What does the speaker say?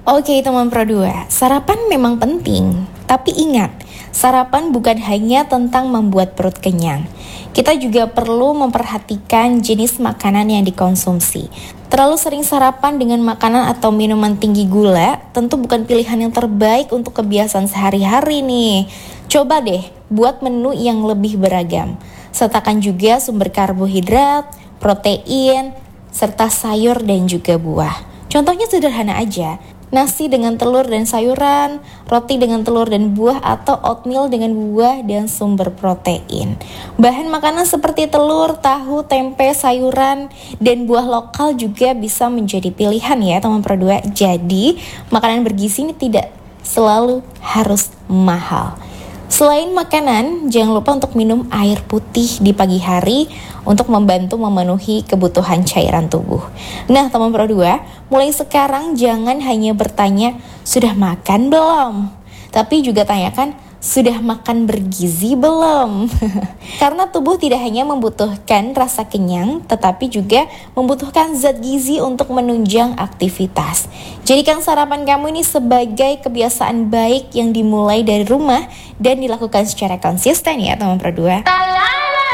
Oke teman Pro 2, sarapan memang penting, tapi ingat, sarapan bukan hanya tentang membuat perut kenyang. Kita juga perlu memperhatikan jenis makanan yang dikonsumsi. Terlalu sering sarapan dengan makanan atau minuman tinggi gula tentu bukan pilihan yang terbaik untuk kebiasaan sehari-hari nih. Coba deh buat menu yang lebih beragam. Sertakan juga sumber karbohidrat, protein, serta sayur dan juga buah. Contohnya sederhana aja, nasi dengan telur dan sayuran, roti dengan telur dan buah, atau oatmeal dengan buah dan sumber protein. Bahan makanan seperti telur, tahu, tempe, sayuran, dan buah lokal juga bisa menjadi pilihan ya teman Pro 2. Jadi, makanan bergizi ini tidak selalu harus mahal. Selain makanan, jangan lupa untuk minum air putih di pagi hari untuk membantu memenuhi kebutuhan cairan tubuh. Nah, teman Pro 2, mulai sekarang jangan hanya bertanya, sudah makan belum? Tapi juga tanyakan, sudah makan bergizi belum? Karena tubuh tidak hanya membutuhkan rasa kenyang, tetapi juga membutuhkan zat gizi untuk menunjang aktivitas. Jadikan sarapan kamu ini sebagai kebiasaan baik yang dimulai dari rumah dan dilakukan secara konsisten ya teman Pro 2.